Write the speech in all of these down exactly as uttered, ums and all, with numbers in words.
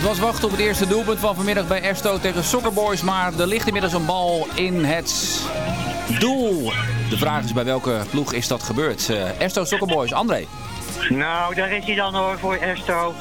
was wachten op het eerste doelpunt van vanmiddag bij Ersto tegen Soccer Boys. Maar er ligt inmiddels een bal in het doel. De vraag is bij welke ploeg is dat gebeurd? Uh, Ersto Soccer Boys, André. Nou, daar is hij dan hoor voor Ersto.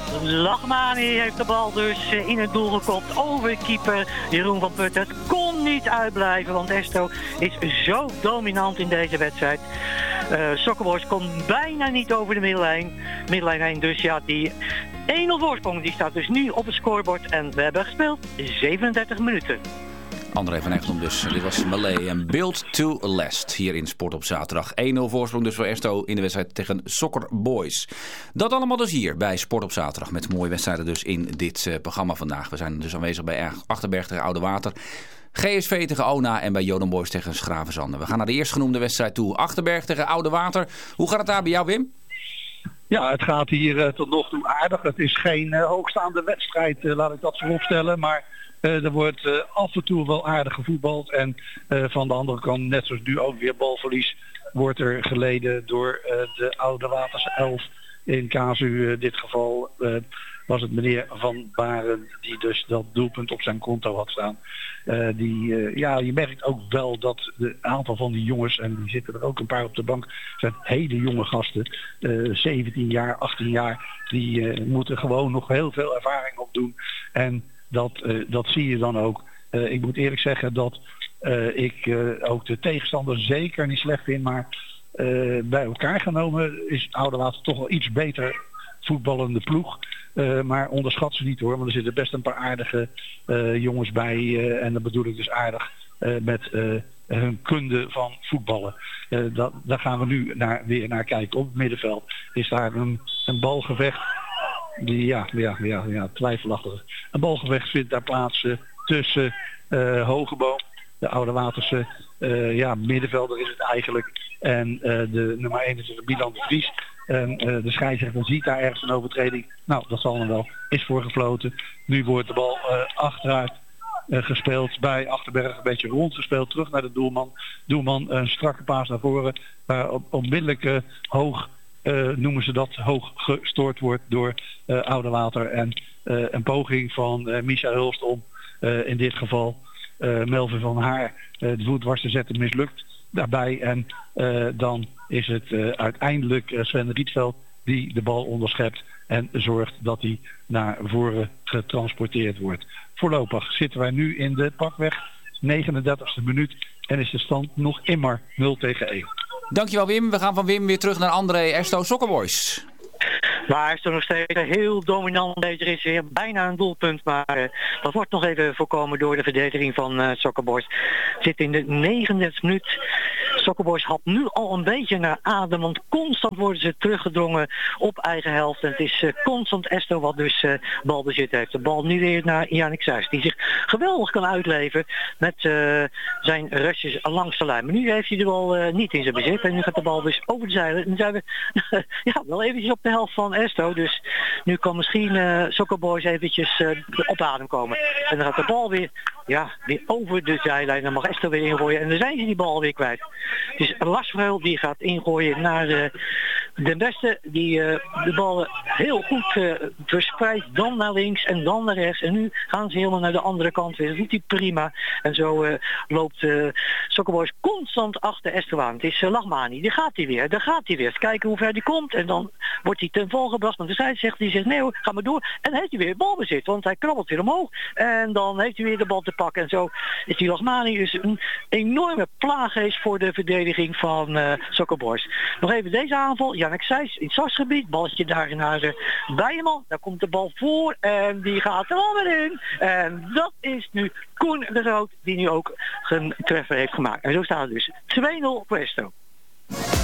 Lachmani heeft de bal dus in het doel gekopt over keeper Jeroen van Putten. Het kon niet uitblijven, want Ersto is zo dominant in deze wedstrijd. Uh, Soccer Boys komt bijna niet over de middenlijn. Middenlijn heen, dus ja, die één nul voorsprong die staat dus nu op het scorebord. En we hebben gespeeld zevenendertig minuten. André van Egmond dus. Dit was Malay en Build to Last hier in Sport op zaterdag. één nul voorsprong dus voor Ersto in de wedstrijd tegen Soccer Boys. Dat allemaal dus hier bij Sport op zaterdag. Met mooie wedstrijden dus in dit uh, programma vandaag. We zijn dus aanwezig bij Achterberg tegen Oude Water. G S V tegen Ona en bij Joden Boys tegen Schravenzande. We gaan naar de eerstgenoemde wedstrijd toe. Achterberg tegen Oude Water. Hoe gaat het daar bij jou, Wim? Ja, het gaat hier uh, tot nog toe aardig. Het is geen uh, hoogstaande wedstrijd, uh, laat ik dat vooropstellen. Maar uh, er wordt uh, af en toe wel aardig gevoetbald. En uh, van de andere kant, net zoals nu ook weer balverlies, wordt er geleden door uh, de Oude Waterse elf. In casu uh, dit geval uh, was het meneer Van Baren die dus dat doelpunt op zijn konto had staan. Uh, die, uh, ja, je merkt ook wel dat een aantal van die jongens, en die zitten er ook een paar op de bank, zijn hele jonge gasten, uh, zeventien jaar, achttien jaar, die uh, moeten gewoon nog heel veel ervaring opdoen. En dat, uh, dat zie je dan ook. Uh, ik moet eerlijk zeggen dat uh, ik uh, ook de tegenstander zeker niet slecht vind, maar uh, bij elkaar genomen is Oude Water toch wel iets beter voetballende ploeg. Uh, maar onderschat ze niet hoor, want er zitten best een paar aardige uh, jongens bij. Uh, en dat bedoel ik dus aardig uh, met uh, hun kunde van voetballen. Uh, dat, daar gaan we nu naar, weer naar kijken. Op het middenveld is daar een, een balgevecht. Die, ja, ja, ja, ja, twijfelachtig. Een balgevecht vindt daar plaats uh, tussen uh, Hogeboom, de Oude Waterse uh, ja, middenvelder is het eigenlijk. En uh, de nummer eenentwintig, Milan de Vries. En uh, de scheidsrechter ziet daar ergens een overtreding. Nou, dat zal dan wel. Is voor gefloten. Nu wordt de bal uh, achteruit uh, gespeeld bij Achterberg. Een beetje rondgespeeld. Terug naar de doelman. Doelman een strakke paas naar voren. Waar op, onmiddellijk uh, hoog, uh, noemen ze dat, hoog gestoord wordt door uh, Oude Water. En uh, een poging van uh, Micha Hulst om uh, in dit geval uh, Melvin van Haar uh, de voet dwars te zetten mislukt daarbij. En uh, dan is het uh, uiteindelijk uh, Sven Rietveld die de bal onderschept en zorgt dat hij naar voren getransporteerd wordt. Voorlopig zitten wij nu in de pakweg negenendertigste minuut en is de stand nog immer nul tegen één. Dankjewel Wim. We gaan van Wim weer terug naar André Ersto Soccer Boys. Maar is er nog steeds heel dominant. Deze is weer bijna een doelpunt. Maar uh, dat wordt nog even voorkomen door de verdediging van uh, Soccer Boys. Zit in de negenendertigste minuut. Soccer Boys had nu al een beetje naar adem. Want constant worden ze teruggedrongen op eigen helft. En het is uh, constant Ersto wat dus uh, balbezit heeft. De bal nu weer naar Jannik Sijs. Die zich geweldig kan uitleven met uh, zijn rustjes langs de lijn. Maar nu heeft hij de bal uh, niet in zijn bezit. En nu gaat de bal dus over de zeilen. En nu zijn we ja, wel eventjes op de helft van Ersto. Dus nu kan misschien uh, Soccer Boys eventjes uh, op adem komen. En dan gaat de bal weer, ja, weer over de zijlijn. Dan mag Ersto weer ingooien. En dan zijn ze die bal weer kwijt. Dus Lars Vreul die gaat ingooien naar uh, de beste. Die uh, de bal heel goed uh, verspreidt. Dan naar links en dan naar rechts. En nu gaan ze helemaal naar de andere kant weer. Dat doet hij prima. En zo uh, loopt uh, Soccer Boys constant achter Ersto aan. Het is uh, Lachmani. Die gaat hij weer. Daar gaat hij weer. Eens kijken hoe ver die komt. En dan wordt hij ten val gebracht. Maar de scheidsrechter die zegt nee hoor, ga maar door. En dan heeft hij weer balbezit. Want hij krabbelt weer omhoog. En dan heeft hij weer de bal te pakken. En zo is die Lachmani dus een enorme plaaggeest voor de verdediging van uh, Soccer Boys. Nog even deze aanval. Jannik Sijs in het stadsgebied. Balletje daar naar uh, Bijeman. Daar komt de bal voor. En die gaat er alweer in. En dat is nu Koen de Groot. Die nu ook een treffer heeft gemaakt. En zo staat het dus twee nul voor Ersto.